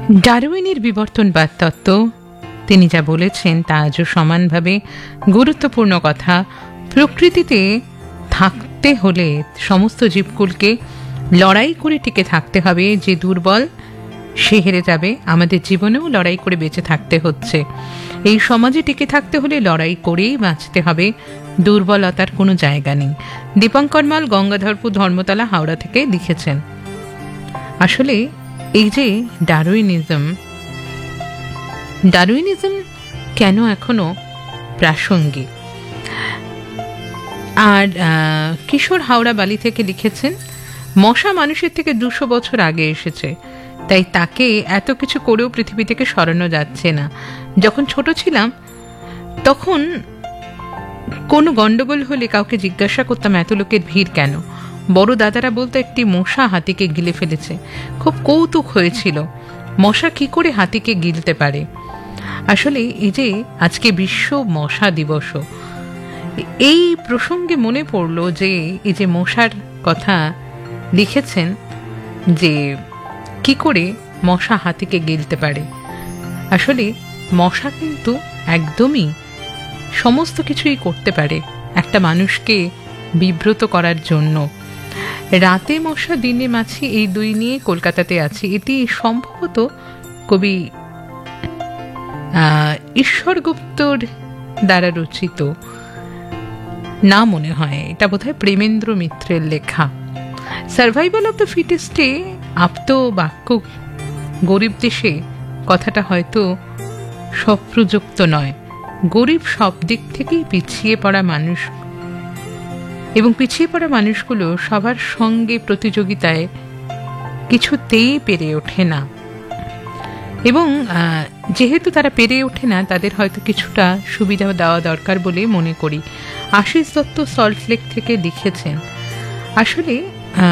ডারউইনের বিবর্তনবাদ তত্ত্ব তিনি যা বলেছেন তা আজও সমানভাবে গুরুত্বপূর্ণ কথা। প্রকৃতিতে থাকতে হলে সমস্ত জীবকুলকে লড়াই করে টিকে থাকতে হবে। যে দুর্বল সে হেরে যাবে। আমাদের জীবনেও লড়াই করে বেঁচে থাকতে হচ্ছে। এই সমাজে টিকে থাকতে হলে লড়াই করেই বাঁচতে হবে, দুর্বলতার কোনো জায়গা নেই। দীপঙ্কর মাল, গঙ্গাধরপুর, ধর্মতলা, হাওড়া থেকে লিখেছেন। আসলে এই যে ডারউইনিজম কেন এখনো প্রাসঙ্গিক। আর কিশোর হাওড়া বালি থেকে লিখেছেন, মশা মানুষের থেকে 200 বছর আগে এসেছে, তাই তাকে এত কিছু করেও পৃথিবী থেকে সরানো যাচ্ছে না। যখন ছোট ছিলাম তখন কোনো গন্ডগোল হলে কাউকে জিজ্ঞাসা করতাম এত লোকের ভিড় কেন। বড় দাদারা বলতো একটি মশা হাতিকে গিলে ফেলেছে। খুব কৌতুক হয়েছিল, মশা কি করে হাতিকে গিলতে পারে। আসলে এই যে আজকে বিশ্ব মশা দিবস, এই প্রসঙ্গে মনে পড়লো যে এই যে মশার কথা লিখেছেন, যে কি করে মশা হাতিকে গিলতে পারে। আসলে মশা কিন্তু একদমই সমস্ত কিছুই করতে পারে একটা মানুষকে বিব্রত করার জন্য। রাতে মশা দিনে মাছি, এই দুই নিয়ে কলকাতাতে আছে। এটি সম্ভবত কবি ঈশ্বরগুপ্তর দ্বারা রচিত, না মনে হয়, এটা বোধহয় প্রেমেন্দ্র মিত্রের লেখা। সার্ভাইভাল অফ দ্য ফিটেস্টে আপ্ত বাক্য গরিব দেশে কথাটা হয়তো সপ্রযুক্ত নয়। গরিব সব দিক থেকেই পিছিয়ে পড়া মানুষ, এবং পিছিয়ে পড়া মানুষগুলো সবার সঙ্গে প্রতিযোগিতায় কিছুতেই পেরে ওঠে না। এবং যেহেতু তারা পেরে ওঠে না, তাদের হয়তো কিছুটা সুবিধা দেওয়া দরকার বলে মনে করি। আশিস দত্ত সল্টলেক থেকে লিখেছেন, আসলে